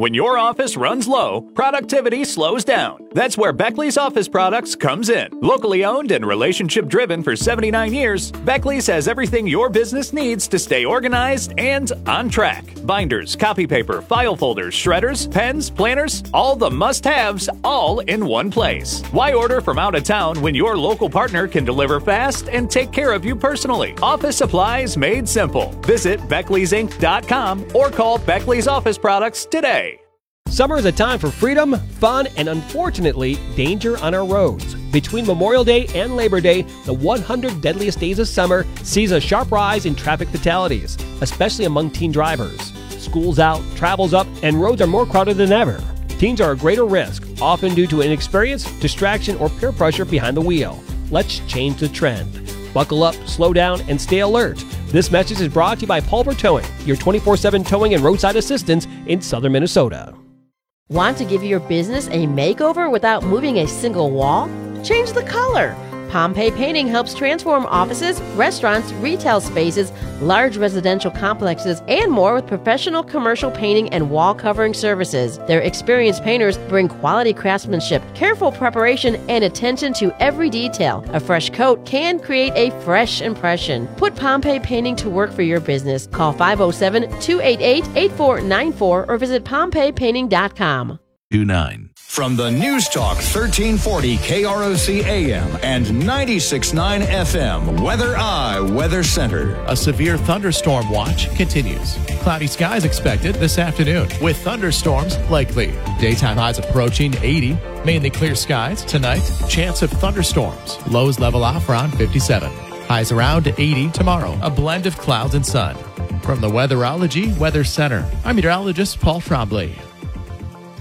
When your office runs low, productivity slows down. That's where Beckley's Office Products comes in. Locally owned and relationship-driven for 79 years, Beckley's has everything your business needs to stay organized and on track. Binders, copy paper, file folders, shredders, pens, planners, all the must-haves, all in one place. Why order from out of town when your local partner can deliver fast and take care of you personally? Office supplies made simple. Visit Beckley'sInc.com or call Beckley's Office Products today. Summer is a time for freedom, fun, and unfortunately, danger on our roads. Between Memorial Day and Labor Day, the 100 deadliest days of summer sees a sharp rise in traffic fatalities, especially among teen drivers. School's out, travel's up, and roads are more crowded than ever. Teens are a greater risk, often due to inexperience, distraction, or peer pressure behind the wheel. Let's change the trend. Buckle up, slow down, and stay alert. This message is brought to you by Pulver Towing, your 24/7 towing and roadside assistance in southern Minnesota. Want to give your business a makeover without moving a single wall? Change the color. Pompey Painting helps transform offices, restaurants, retail spaces, large residential complexes, and more with professional commercial painting and wall covering services. Their experienced painters bring quality craftsmanship, careful preparation, and attention to every detail. A fresh coat can create a fresh impression. Put Pompey Painting to work for your business. Call 507-288-8494 or visit PompeyPainting.com. 29. From the News Talk 1340 KROC AM and 96.9 FM, Weather Eye Weather Center. A severe thunderstorm watch continues. Cloudy skies expected this afternoon with thunderstorms likely. Daytime highs approaching 80. Mainly clear skies tonight. Chance of thunderstorms. Lows level off around 57. Highs around 80 tomorrow. A blend of clouds and sun. From the Weatherology Weather Center, I'm meteorologist Paul Trombley.